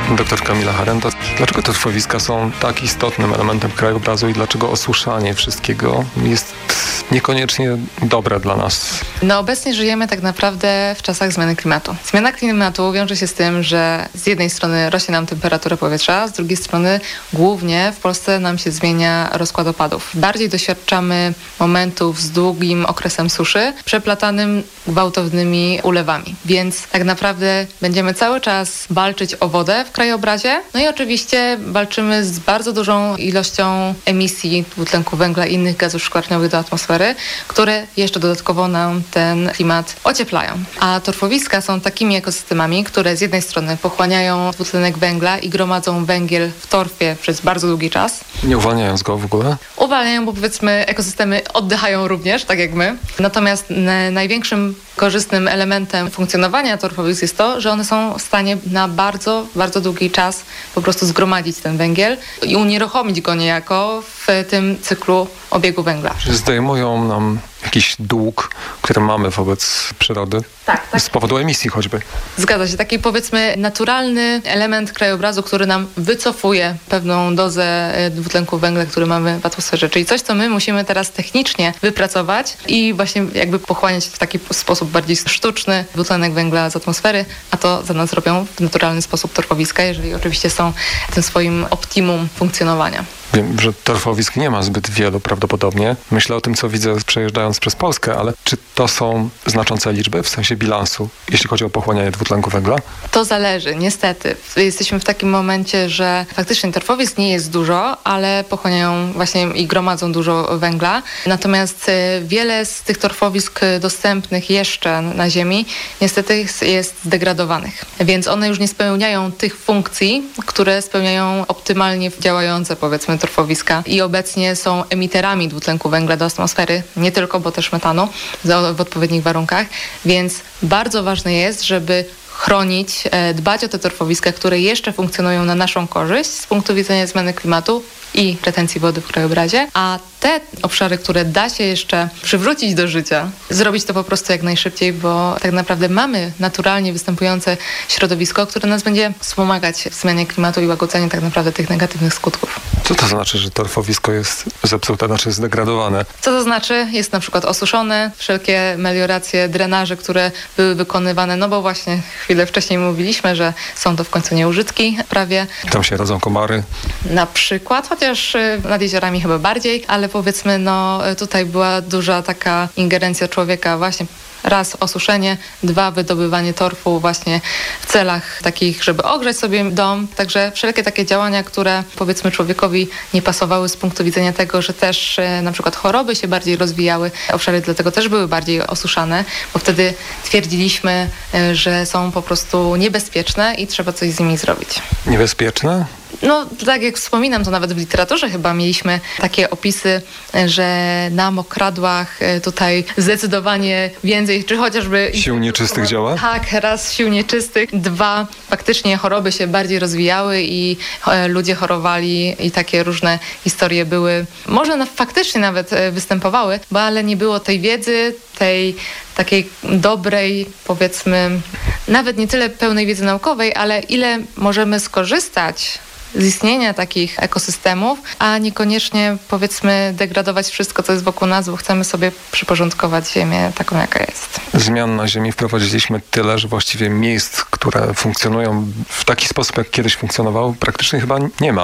Dr Kamila Harenta. Dlaczego torfowiska są tak istotnym elementem krajobrazu i dlaczego osuszanie wszystkiego jest niekoniecznie dobre dla nas? No obecnie żyjemy tak naprawdę w czasach zmiany klimatu. Zmiana klimatu wiąże się z tym, że z jednej strony rośnie nam temperatura powietrza, z drugiej strony głównie w Polsce nam się zmienia rozkład opadów. Bardziej doświadczamy momentów z długim okresem suszy, przeplatanym gwałtownymi ulewami. Więc tak naprawdę będziemy cały czas walczyć o wodę w krajobrazie. No i oczywiście walczymy z bardzo dużą ilością emisji dwutlenku węgla i innych gazów szklarniowych do atmosfery, które jeszcze dodatkowo nam ten klimat ocieplają. A torfowiska są takimi ekosystemami, które z jednej strony pochłaniają dwutlenek węgla i gromadzą węgiel w torfie przez bardzo długi czas. Nie uwalniając go w ogóle? Uwalniają, bo powiedzmy ekosystemy oddychają również, tak jak my. Natomiast największym korzystnym elementem funkcjonowania torfowisk jest to, że one są w stanie na bardzo, bardzo długi czas po prostu zgromadzić ten węgiel i unieruchomić go niejako w tym cyklu obiegu węgla. Czy zdejmują nam jakiś dług, który mamy wobec przyrody? Tak. Z powodu emisji choćby. Zgadza się. Taki powiedzmy naturalny element krajobrazu, który nam wycofuje pewną dozę dwutlenku węgla, który mamy w atmosferze. Czyli coś, co my musimy teraz technicznie wypracować i właśnie jakby pochłaniać w taki sposób bardziej sztuczny dwutlenek węgla z atmosfery, a to za nas robią w naturalny sposób torfowiska, jeżeli oczywiście są w tym swoim optimum funkcjonowania. Wiem, że torfowisk nie ma zbyt wielu prawdopodobnie. Myślę o tym, co widzę przejeżdżając przez Polskę, ale czy to są znaczące liczby w sensie bilansu, jeśli chodzi o pochłanianie dwutlenku węgla? To zależy, niestety. Jesteśmy w takim momencie, że faktycznie torfowisk nie jest dużo, ale pochłaniają właśnie i gromadzą dużo węgla. Natomiast wiele z tych torfowisk dostępnych jeszcze na Ziemi niestety jest zdegradowanych. Więc one już nie spełniają tych funkcji, które spełniają optymalnie działające, powiedzmy, torfowiska i obecnie są emiterami dwutlenku węgla do atmosfery, nie tylko, bo też metanu w odpowiednich warunkach, więc bardzo ważne jest, żeby chronić, dbać o te torfowiska, które jeszcze funkcjonują na naszą korzyść z punktu widzenia zmiany klimatu i retencji wody w krajobrazie, a te obszary, które da się jeszcze przywrócić do życia, zrobić to po prostu jak najszybciej, bo tak naprawdę mamy naturalnie występujące środowisko, które nas będzie wspomagać w zmianie klimatu i łagodzeniu tak naprawdę tych negatywnych skutków. Co to znaczy, że torfowisko jest zepsute, znaczy zdegradowane? Co to znaczy? Jest na przykład osuszone, wszelkie melioracje, drenaże, które były wykonywane, no bo właśnie chwilę wcześniej mówiliśmy, że są to w końcu nieużytki prawie. Tam się rodzą komary? Na przykład, chociaż nad jeziorami chyba bardziej, ale powiedzmy, no tutaj była duża taka ingerencja człowieka właśnie. Raz osuszenie, dwa wydobywanie torfu właśnie w celach takich, żeby ogrzać sobie dom. Także wszelkie takie działania, które powiedzmy człowiekowi nie pasowały z punktu widzenia tego, że też na przykład choroby się bardziej rozwijały, obszary dlatego też były bardziej osuszane, bo wtedy twierdziliśmy, że są po prostu niebezpieczne i trzeba coś z nimi zrobić. Niebezpieczne? No, tak jak wspominam, to nawet w literaturze chyba mieliśmy takie opisy, że na mokradłach tutaj zdecydowanie więcej, czy chociażby... Sił nieczystych działa? Tak, raz sił nieczystych, dwa, faktycznie choroby się bardziej rozwijały i ludzie chorowali i takie różne historie były. Może faktycznie nawet występowały, bo ale nie było tej wiedzy, tej takiej dobrej, powiedzmy, nawet nie tyle pełnej wiedzy naukowej, ale ile możemy skorzystać z istnienia takich ekosystemów, a niekoniecznie, powiedzmy, degradować wszystko, co jest wokół nas, bo chcemy sobie przyporządkować Ziemię taką, jaka jest. Zmian na Ziemi wprowadziliśmy tyle, że właściwie miejsc, które funkcjonują w taki sposób, jak kiedyś funkcjonowało, praktycznie chyba nie ma.